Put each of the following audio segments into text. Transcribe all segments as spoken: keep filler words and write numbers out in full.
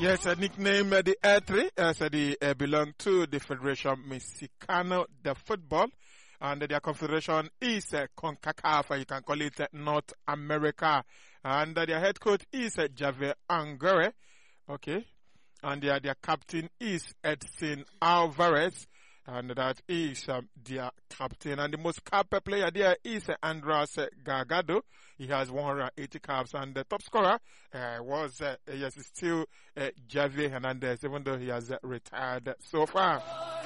Yes, a nickname uh, the Air three, uh, so they uh, belong to the Federation Mexicano de Football, and uh, their confederation is uh, CONCACAF, you can call it uh, North America, and uh, their head coach is uh, Javier Angere, okay, and their, their captain is Edson Alvarez, and that is um, their captain. And the most capped player there is uh, Andras Gargado. He has one hundred eighty caps, and the top scorer uh, was uh, yes, still uh, Javier Hernandez, even though he has uh, retired so far.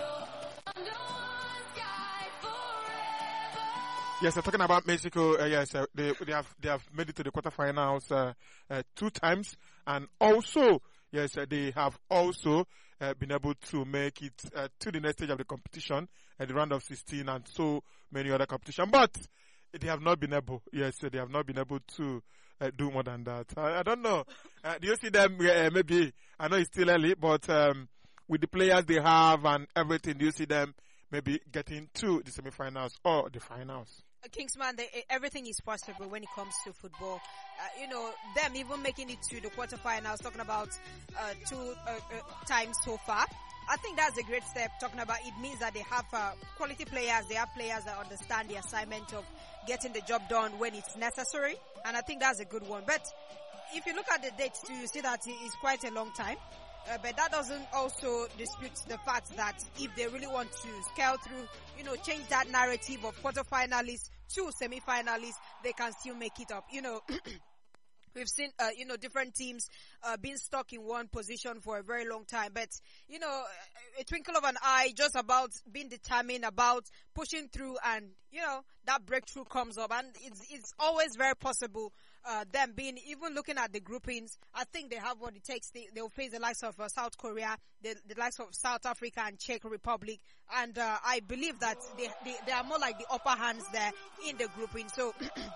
Yes, uh, talking about Mexico, uh, yes, uh, they they have they have made it to the quarterfinals uh, uh, two times, and also yes, uh, they have also uh, been able to make it uh, to the next stage of the competition at the round of sixteen and so many other competitions. But they have not been able, yes, they have not been able to uh, do more than that. I, I don't know. Uh, do you see them? Uh, maybe I know it's still early, but um, with the players they have and everything, do you see them maybe getting to the semifinals or the finals? Kingsman, they, everything is possible when it comes to football. Uh, you know, them even making it to the quarterfinals, talking about uh, two uh, uh, times so far. I think that's a great step. Talking about it means that they have uh, quality players. They have players that understand the assignment of getting the job done when it's necessary. And I think that's a good one. But if you look at the dates too, you see that it's quite a long time. Uh, but that doesn't also dispute the fact that if they really want to scale through, you know, change that narrative of quarterfinalists to semi-finalists, they can still make it up. You know, we've seen, uh, you know, different teams uh, being stuck in one position for a very long time. But, you know, a twinkle of an eye, just about being determined, about pushing through, and, you know, that breakthrough comes up. And it's, it's always very possible. Uh, them being, even looking at the groupings, I think they have what it takes. They, they'll face the likes of uh, South Korea, the, the likes of South Africa and Czech Republic. And uh, I believe that they, they, they are more like the upper hands there in the grouping. So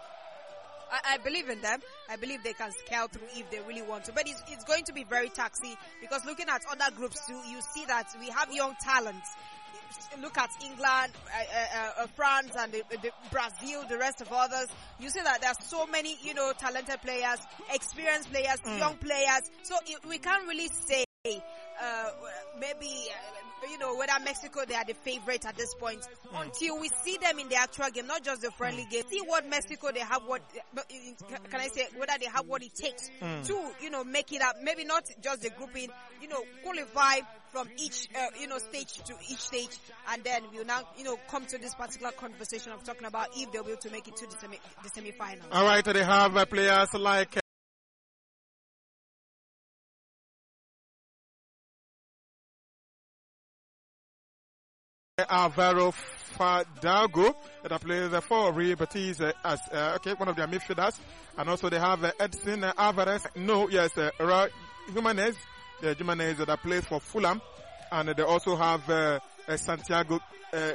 I, I believe in them. I believe they can scale through if they really want to. But it's, it's going to be very taxing, because looking at other groups too, you see that we have young talents. Look at England, uh, uh, uh, France, and the, the Brazil, the rest of others. You see that there are so many, you know, talented players, experienced players, mm. young players. So it, we can't really say uh, maybe, uh, you know, whether Mexico, they are the favorite at this point, mm. until we see them in the actual game, not just the friendly mm. game. See what Mexico, they have what, can I say, whether they have what it takes mm. to, you know, make it up. Maybe not just the grouping, you know, qualify from each, uh, you know, stage to each stage, and then we'll now, you know, come to this particular conversation of talking about if they'll be able to make it to the semi, the semi-final. All right, they have uh, players like uh, Alvaro Fidalgo that plays uh, for Real Betis uh, as uh, okay, one of their midfielders, and also they have uh, Edson uh, Alvarez. No, yes, uh, Raul Jimenez. The Jimenez that plays for Fulham, and they also have uh, uh, Santiago uh,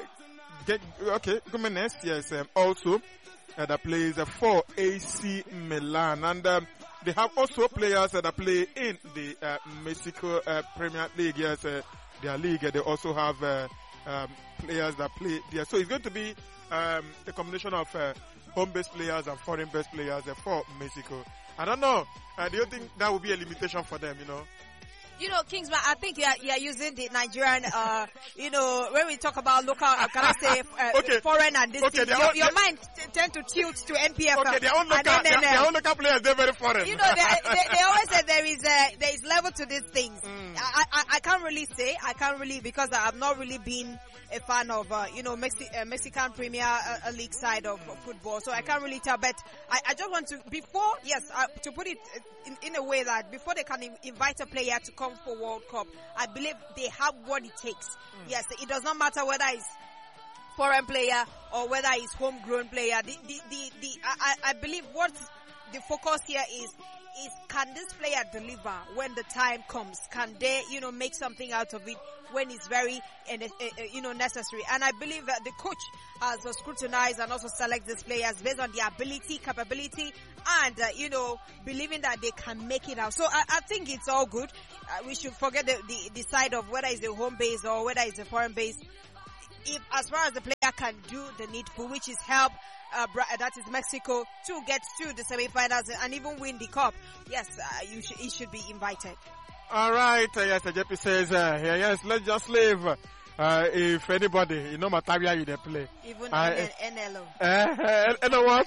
okay, Jimenez, yes, um, also uh, that plays uh, for A C Milan, and um, they have also players uh, that play in the uh, Mexico uh, Premier League, yes, uh, their league. Uh, they also have uh, um, players that play there, so it's going to be um, a combination of uh, home-based players and foreign-based players uh, for Mexico. I don't know. Uh, do you think that would be a limitation for them? You know. You know, Kingsman, I think you are, you are using the Nigerian, uh, you know, when we talk about local, uh, can I say, uh, okay. foreign and this okay, thing, your, your mind t- tend to tilt to N P F L. Okay, their own local, then, their, uh, their own local players, they're very foreign. You know, they, they, they always say there is a, there is level to these things. Mm. I, I, I can't really say, I can't really, because I've not really been a fan of, uh, you know, Mexi- uh, Mexican Premier uh, League side of, of football, so I can't really tell, but I, I just want to, before, yes, uh, to put it in, in a way that before they can in- invite a player to come for World Cup, I believe they have what it takes. Mm. Yes, it does not matter whether it's foreign player or whether it's homegrown player. The, the, the, the, I, I believe what the focus here is, is can this player deliver when the time comes? Can they, you know, make something out of it when it's very, uh, uh, you know, necessary? And I believe that the coach has uh, scrutinized and also select these players based on their ability, capability, and, uh, you know, believing that they can make it out. So I, I think it's all good. Uh, we should forget the, the, the side of whether it's a home base or whether it's a foreign base. If, as far as the player can do the needful, which is help, uh, that is Mexico, to get to the semi-finals and even win the cup, yes, uh, you sh- he should be invited. All right. Uh, yes, the J P says, uh, yeah, yes, let's just leave. Uh, if anybody, you know, Matavia, you they play. Even uh, N L O. Uh, you know what?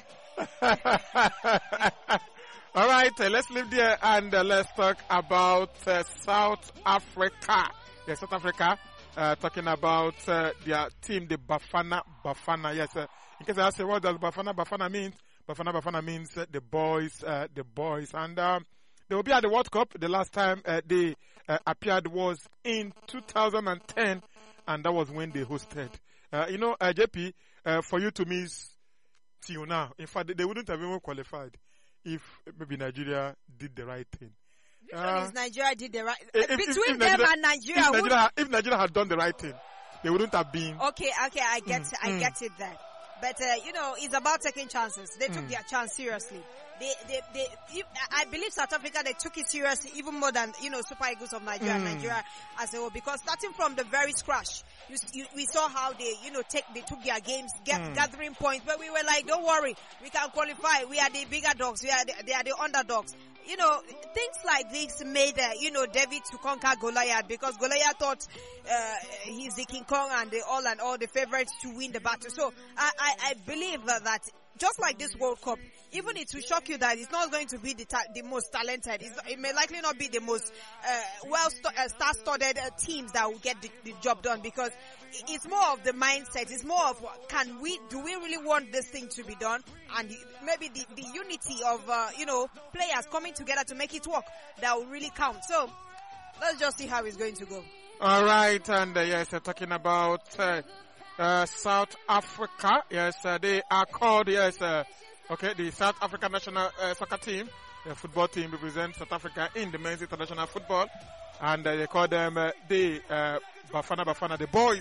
All right, uh, let's leave there and uh, let's talk about uh, South Africa. Yeah, South Africa, uh, talking about uh, their team, the Bafana Bafana. Yes, uh, in case I say what does Bafana Bafana mean? Bafana Bafana means uh, the boys, uh, the boys. And um, they will be at the World Cup. The last time uh, they uh, appeared was in two thousand ten, and that was when they hosted. Uh, you know, uh, J P, uh, for you to miss till now, in fact, they wouldn't have even qualified if maybe Nigeria did the right thing. Uh, Nigeria did the right if, between if, if them Nigeria, and Nigeria. If Nigeria, if Nigeria had done the right thing, they wouldn't have been. Okay, okay, I get, mm, I mm. get it there. But uh, you know, it's about taking chances. They took Mm. their chance seriously. They, they, they. You, I believe South Africa, they took it seriously even more than, you know, Super Eagles of Nigeria, and Mm. Nigeria as a whole. Because starting from the very scratch, you, you, we saw how they, you know, take they took their games, get, Mm. gathering points. But we were like, don't worry, we can qualify. We are the bigger dogs. We are the, they are the underdogs. You know, things like this made, uh, you know, David to conquer Goliath, because Goliath thought uh, he's the King Kong and the all and all the favorites to win the battle. So I, I, I believe uh, that just like this World Cup, even it will shock you that it's not going to be the ta- the most talented. It's, it may likely not be the most uh, well st- uh, star-studded uh, teams that will get the, the job done, because it's more of the mindset. It's more of, can we, do we really want this thing to be done? And maybe the, the unity of, uh, you know, players coming together to make it work, that will really count. So, let's just see how it's going to go. All right, and uh, yes, uh, talking about uh, uh, South Africa. Yes, uh, they are called, yes, uh, okay, the South African national uh, soccer team, the football team represents South Africa in the men's international football. And uh, they call them uh, the uh, Bafana Bafana, the boys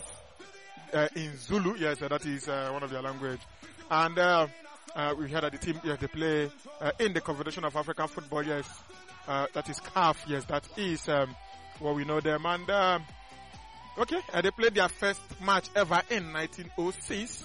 uh, in Zulu. Yes, uh, that is uh, one of their language. And uh, uh, we heard that the team, yes, they play uh, in the Confederation of African Football. Yes, uh, that is C A F. Yes, that is um, what we know them. And uh, okay, uh, they played their first match ever in nineteen oh six.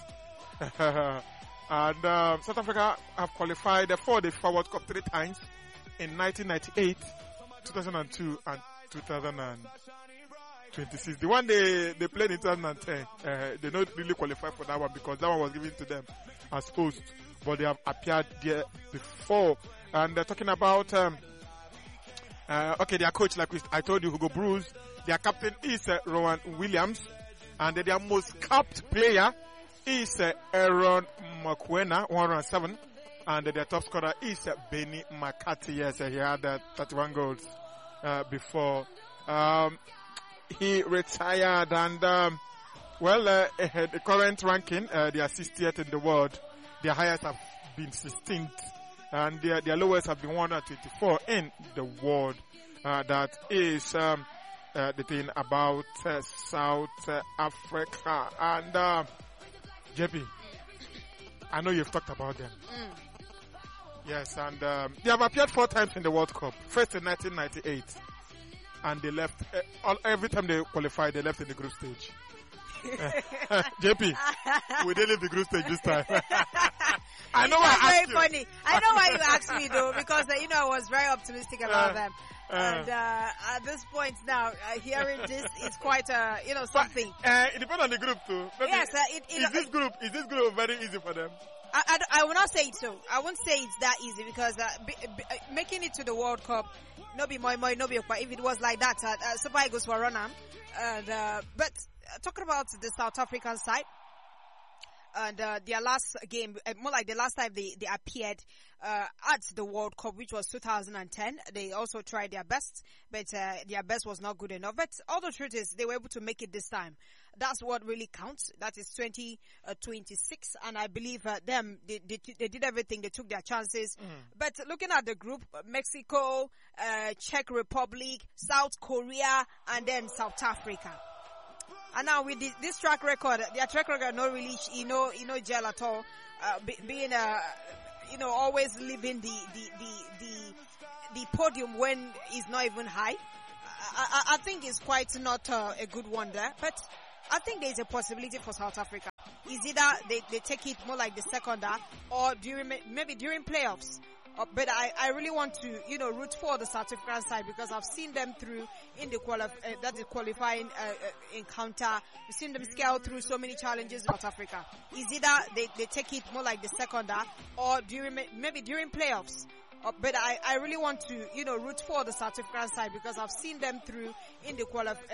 And uh, South Africa have qualified for the FIFA World Cup three times in nineteen ninety-eight, two thousand two, and two thousand twenty-six. The one they, they played in two thousand ten, uh, they don't really qualify for that one because that one was given to them as host, but they have appeared there before. And they're talking about, um, uh, okay, their coach, like we, I told you, Hugo Bruce, their captain is uh, Rowan Williams, and their most capped player is uh, Aaron Mokoena, one hundred seven, and uh, their top scorer is uh, Benny McCarthy. Yes, uh, he had uh, thirty-one goals uh, before um, he retired. And um, well, uh, uh, the current ranking, uh, they are sixtieth in the world. Their highest have been sixteenth, and their, their lowest have been one hundred twenty-four in the world. Uh, that is um, uh, the thing about uh, South uh, Africa. And uh, J P, I know you've talked about them. Mm. Yes, and um, they have appeared four times in the World Cup. First in nineteen ninety-eight, and they left uh, all, every time they qualified. They left in the group stage. J P, we didn't leave the group stage this time. I know why I very asked you. funny. I know why you asked me though, because uh, you know I was very optimistic about Uh, them. uh, And uh, at this point now, uh, hearing this is quite uh, you know something. Uh, it depends on the group too. Maybe, Yes, uh, it, it, is this it- group is this group very easy for them? I, I, I will not say it so. I won't say it's that easy, because uh, be, be, uh, making it to the World Cup, no be more, more, no be okwa. If it was like that, uh, uh, Super Eagles were run on. And uh, but uh, talking about the South African side. And uh, their last game, uh, more like the last time they, they appeared uh, at the World Cup, which was two thousand ten. They also tried their best, but uh, their best was not good enough. But all the truth is, they were able to make it this time. That's what really counts. That is twenty twenty-six, and I believe uh, them, they, they, they did everything. They took their chances. Mm. But looking at the group, Mexico, uh, Czech Republic, South Korea, and then South Africa. And now with this, this track record, their track record not really, you know, you know, gel at all. Uh, be, being, uh, you know, always leaving the, the, the, the, the podium when it's not even high. I, I, I think it's quite not uh, a good one there. But I think there's a possibility for South Africa. Is either they, they take it more like the second half, or during, maybe during playoffs, Uh, but I, I really want to, you know, root for the South African side because I've seen them through in the quali- uh, that is qualifying uh, uh, encounter. We've seen them scale through so many challenges in South Africa. Is either they, they take it more like the seconder or during maybe during playoffs. Uh, but I, I really want to, you know, root for the South African side because I've seen them through in the quali-